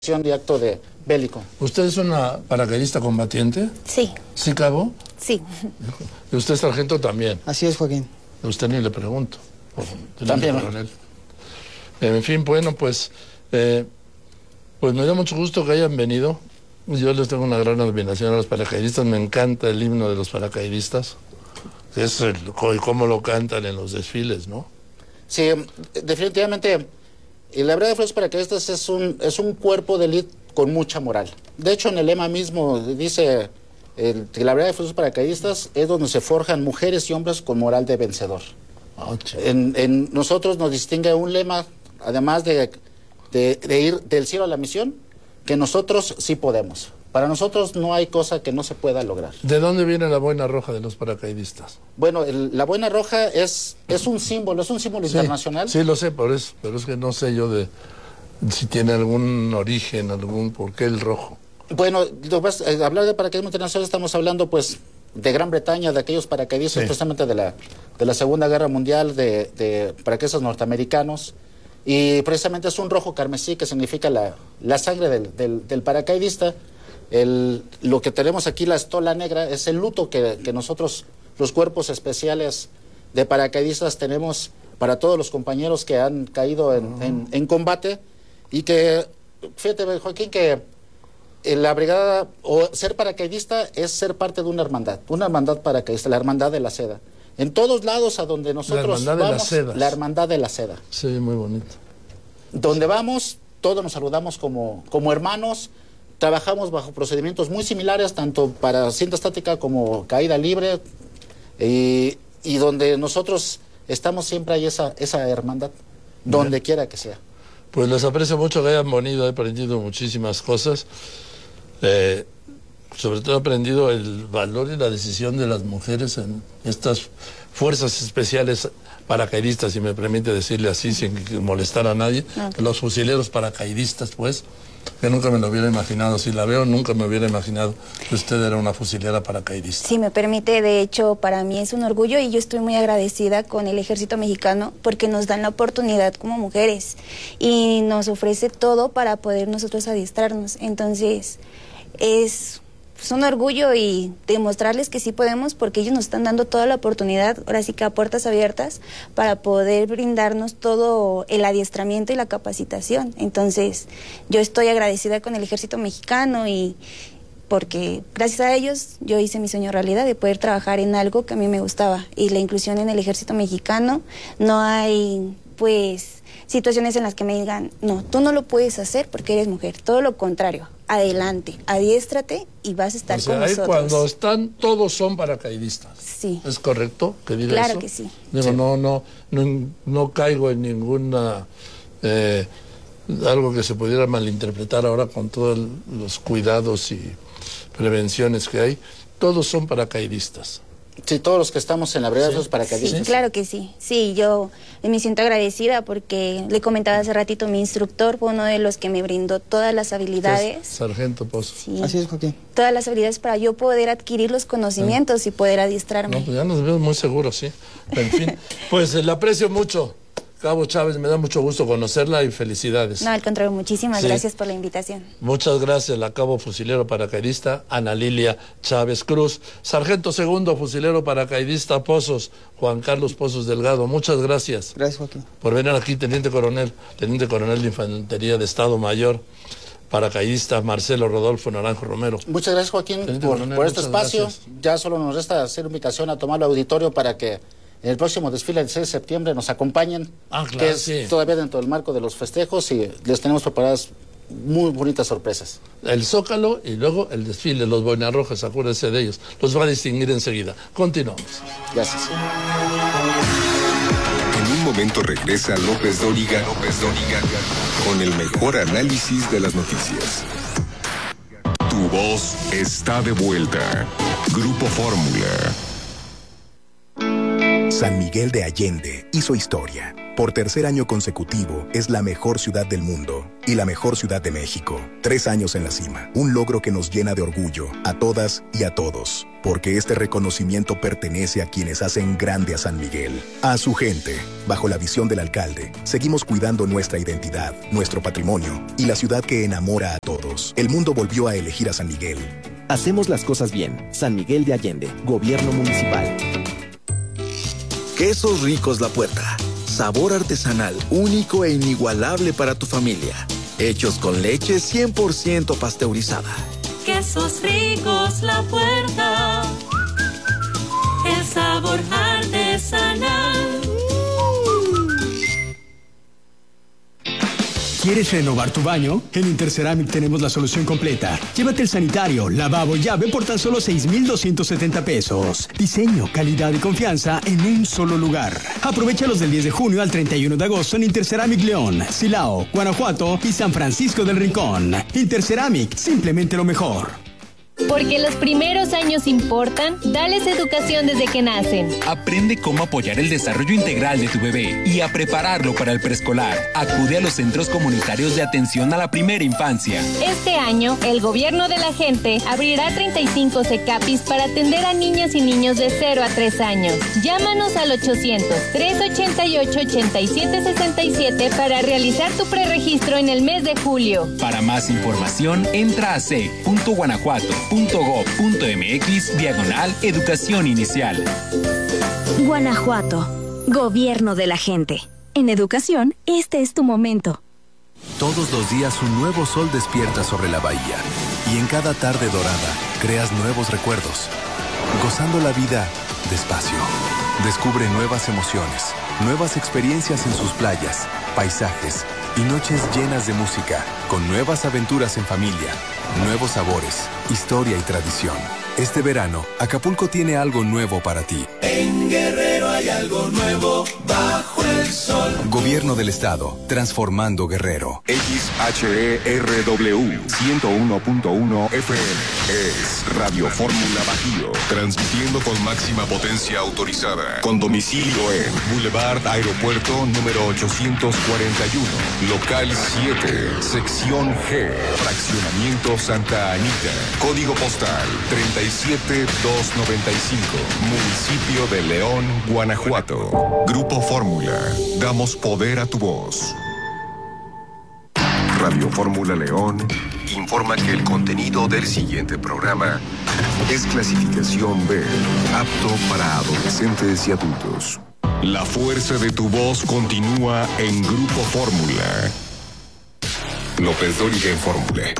de acto de bélico. ¿Usted es una paracaidista combatiente? Sí. ¿Sí, cabo? Sí. ¿Y usted, sargento, también? Así es, Joaquín. A usted ni le pregunto. También. Coronel. En fin, bueno, pues me da mucho gusto que hayan venido. Yo les tengo una gran admiración a los paracaidistas. Me encanta el himno de los paracaidistas. Es cómo lo cantan en los desfiles, ¿no? Sí, definitivamente. Y la verdad de los paracaidistas es un cuerpo de élite con mucha moral. De hecho, en el lema mismo dice que la verdad de los paracaidistas es donde se forjan mujeres y hombres con moral de vencedor. En nosotros nos distingue un lema, además de ir del cielo a la misión, que nosotros sí podemos. Para nosotros no hay cosa que no se pueda lograr. ¿De dónde viene la boina roja de los paracaidistas? Bueno, la boina roja es un símbolo internacional. Sí, lo sé, por eso, pero es que no sé yo si tiene algún origen, por qué el rojo. Bueno, hablar de paracaidismo internacional estamos hablando pues de Gran Bretaña, de aquellos paracaidistas precisamente de la Segunda Guerra Mundial, de paracaidistas norteamericanos, y precisamente es un rojo carmesí que significa la sangre del paracaidista. Lo que tenemos aquí, la estola negra, es el luto que nosotros, los cuerpos especiales de paracaidistas, tenemos para todos los compañeros que han caído en combate. Y que, fíjate, Joaquín, que la brigada, o ser paracaidista, es ser parte de una hermandad paracaidista, la hermandad de la seda. En todos lados a donde nosotros vamos, la hermandad de la seda. Sí, muy bonito. Donde vamos, todos nos saludamos como hermanos. Trabajamos bajo procedimientos muy similares, tanto para cinta estática como caída libre, y donde nosotros estamos siempre hay esa hermandad, donde quiera que sea. Pues les aprecio mucho que hayan venido, he aprendido muchísimas cosas, sobre todo he aprendido el valor y la decisión de las mujeres en estas fuerzas especiales paracaidistas, si me permite decirle así, sin molestar a nadie, los fusileros paracaidistas, pues, que nunca me lo hubiera imaginado. Si la veo, nunca me hubiera imaginado que usted era una fusilera paracaidista. Si me permite, de hecho, para mí es un orgullo y yo estoy muy agradecida con el Ejército Mexicano porque nos dan la oportunidad como mujeres y nos ofrece todo para poder nosotros adiestrarnos. Entonces, es un orgullo y demostrarles que sí podemos porque ellos nos están dando toda la oportunidad, ahora sí que a puertas abiertas, para poder brindarnos todo el adiestramiento y la capacitación. Entonces, yo estoy agradecida con el Ejército Mexicano y porque gracias a ellos yo hice mi sueño realidad de poder trabajar en algo que a mí me gustaba. Y la inclusión en el Ejército Mexicano, no hay, pues, situaciones en las que me digan, no, tú no lo puedes hacer porque eres mujer. Todo lo contrario, adelante, adiéstrate y vas a estar con nosotros. Cuando están, todos son paracaidistas. Sí. ¿Es correcto que diga claro eso? Que sí. Digo, sí. No caigo en ninguna algo que se pudiera malinterpretar ahora con todos los cuidados y prevenciones que hay. Todos son paracaidistas. Sí, todos los que estamos en la brigada somos paracaidistas. Sí, claro que sí. Sí, yo me siento agradecida porque le comentaba hace ratito, mi instructor fue uno de los que me brindó todas las habilidades. Sargento Pozos. Sí. Así es, Joaquín. Todas las habilidades para yo poder adquirir los conocimientos y poder adiestrarme. No, pues ya nos vemos muy seguros, sí. En fin, pues la aprecio mucho. Cabo Chávez, me da mucho gusto conocerla y felicidades. No, al contrario, muchísimas gracias por la invitación. Muchas gracias, la cabo fusilero paracaidista Ana Lilia Chávez Cruz. Sargento segundo fusilero paracaidista Pozos, Juan Carlos Pozos Delgado. Muchas gracias. Gracias, Joaquín. Por venir aquí, Teniente Coronel de Infantería de Estado Mayor, paracaidista Marcelo Rodolfo Naranjo Romero. Muchas gracias, Joaquín, por este espacio. Gracias. Ya solo nos resta hacer invitación a tomar el auditorio para que en el próximo desfile del 6 de septiembre nos acompañen, claro, que es todavía dentro del marco de los festejos, y les tenemos preparadas muy bonitas sorpresas. El Zócalo y luego el desfile, los boinas rojas, acuérdense de ellos. Los va a distinguir enseguida. Continuamos. Gracias. En un momento regresa López Dóriga con el mejor análisis de las noticias. Tu voz está de vuelta. Grupo Fórmula. San Miguel de Allende hizo historia. Por tercer año consecutivo es la mejor ciudad del mundo y y la mejor ciudad de México. 3 años en la cima, un logro que nos llena de orgullo a todas y a todos, porque este reconocimiento pertenece a quienes hacen grande a San Miguel, a su gente. Bajo la visión del alcalde, seguimos cuidando nuestra identidad, nuestro patrimonio y la ciudad que enamora a todos. El mundo volvió a elegir a San Miguel. Hacemos las cosas bien. San Miguel de Allende, Gobierno Municipal. Quesos Ricos La Puerta. Sabor artesanal, único e inigualable para tu familia. Hechos con leche 100% pasteurizada. Quesos Ricos La Puerta. El sabor artesanal. ¿Quieres renovar tu baño? En Interceramic tenemos la solución completa. Llévate el sanitario, lavabo y llave por tan solo 6,270 pesos. Diseño, calidad y confianza en un solo lugar. Aprovéchalos del 10 de junio al 31 de agosto en Interceramic León, Silao, Guanajuato y San Francisco del Rincón. Interceramic, simplemente lo mejor. Porque los primeros años importan, dales educación desde que nacen. Aprende cómo apoyar el desarrollo integral de tu bebé y a prepararlo para el preescolar. Acude a los centros comunitarios de atención a la primera infancia. Este año, el Gobierno de la Gente abrirá 35 CECAPIs para atender a niñas y niños de 0 a 3 años. Llámanos al 800-388-8767 para realizar tu preregistro en el mes de julio. Para más información, entra a c.guanajuato.gov.mx/educación inicial. Guanajuato, Gobierno de la Gente. En educación, este es tu momento. Todos los días un nuevo sol despierta sobre la bahía y en cada tarde dorada creas nuevos recuerdos. Gozando la vida despacio. Descubre nuevas emociones, nuevas experiencias en sus playas, paisajes y noches llenas de música, con nuevas aventuras en familia, nuevos sabores, historia y tradición. Este verano, Acapulco tiene algo nuevo para ti. En Guerrero hay algo nuevo bajo el sol. Gobierno del Estado, transformando Guerrero. XHERW 101.1 FM es Radio Fórmula Bajío, transmitiendo con máxima potencia autorizada, con domicilio en Boulevard Aeropuerto número 841, local 7, sección G, fraccionamiento Santa Anita, código postal 37295, municipio de León, Guanajuato. Grupo Fórmula, damos poder a tu voz. Radio Fórmula León informa que el contenido del siguiente programa es clasificación B, apto para adolescentes y adultos. La fuerza de tu voz continúa en Grupo Fórmula. López Dóriga en Fórmula.